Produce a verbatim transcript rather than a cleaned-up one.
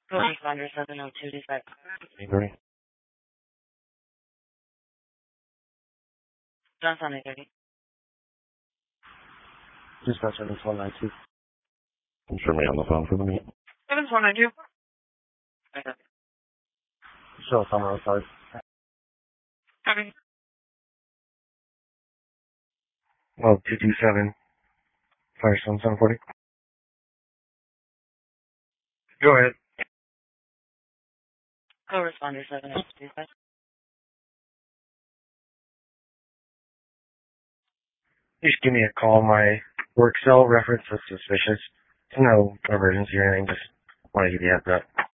Co-responder seven oh two dispatch. Avery. Johnson eight thirty. Dispatch seven one nine two. I'm sure me on the phone for the minute. seven one nine two. Okay. Show us on the outside. Copy. Well, two two seven. Firestone seven forty. Go ahead. Co-responder seven oh two dispatch. Just give me a call. My work cell reference is suspicious. No emergency or anything. Just want to give you a heads up.